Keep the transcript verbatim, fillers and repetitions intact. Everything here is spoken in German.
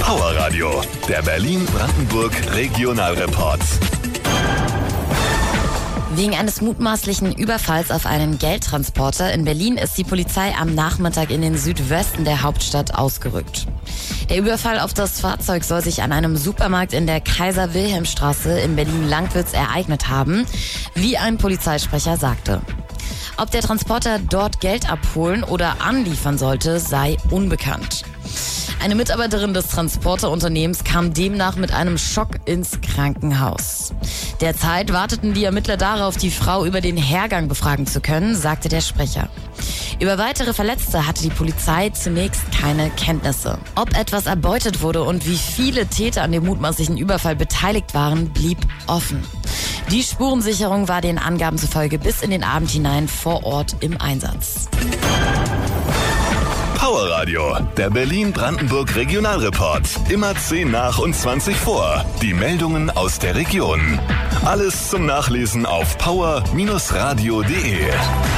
Power Radio, der Berlin-Brandenburg Regionalreport. Wegen eines mutmaßlichen Überfalls auf einen Geldtransporter in Berlin ist die Polizei am Nachmittag in den Südwesten der Hauptstadt ausgerückt. Der Überfall auf das Fahrzeug soll sich an einem Supermarkt in der Kaiser-Wilhelm-Straße in Berlin-Langwitz ereignet haben, wie ein Polizeisprecher sagte. Ob der Transporter dort Geld abholen oder anliefern sollte, sei unbekannt. Eine Mitarbeiterin des Transporterunternehmens kam demnach mit einem Schock ins Krankenhaus. Derzeit warteten die Ermittler darauf, die Frau über den Hergang befragen zu können, sagte der Sprecher. Über weitere Verletzte hatte die Polizei zunächst keine Kenntnisse. Ob etwas erbeutet wurde und wie viele Täter an dem mutmaßlichen Überfall beteiligt waren, blieb offen. Die Spurensicherung war den Angaben zufolge bis in den Abend hinein vor Ort im Einsatz. Power Radio, der Berlin-Brandenburg Regionalreport. Immer zehn nach und zwanzig vor. Die Meldungen aus der Region. Alles zum Nachlesen auf power Bindestrich radio punkt de.